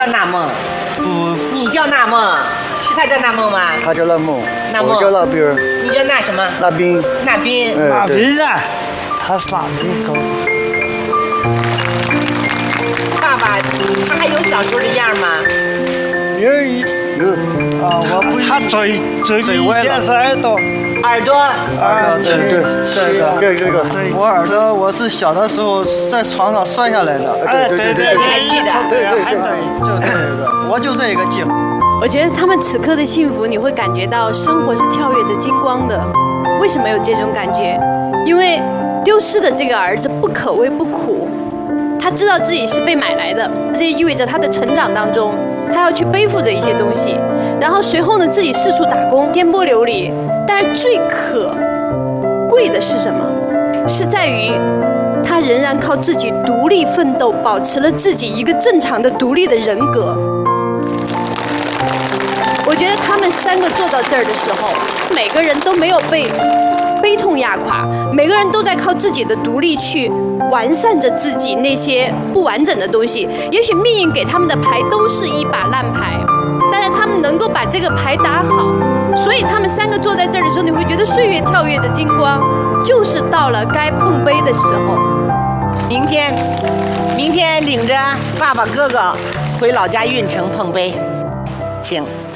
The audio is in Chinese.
纳梦， 不， 你叫纳梦，是他叫纳梦吗？ 他叫那梦， 那梦我叫那兵儿， 你叫那什么？ 那兵。 那斌。 哪对， 边啊？他是哪边高？ 爸爸，他还有小时候的样吗？ 有有啊，我不他嘴以前是耳朵， 耳朵。 这个， 我耳朵我是小的时候在床上摔下来的， 哎，对， 你还记得就这个，我就这一个记。 我觉得他们此刻的幸福，你会感觉到生活是跳跃着金光的。为什么有这种感觉？因为丢失的这个儿子不可谓不苦，他知道自己是被买来的，这也意味着他的成长当中，他要去背负着一些东西，然后随后呢，自己四处打工，颠簸流离。但是最可贵的是什么？是在于他仍然靠自己独立奋斗，保持了自己一个正常的独立的人格。我觉得他们三个坐到这儿的时候，每个人都没有被悲痛压垮，每个人都在靠自己的独立去完善着自己那些不完整的东西。也许命运给他们的牌都是一把烂牌，但是他们能够把这个牌打好，所以他们三个坐在这儿的时候，你会觉得岁月跳跃着金光，就是到了该碰杯的时候。 明天领着爸爸哥哥回老家运城碰杯，请。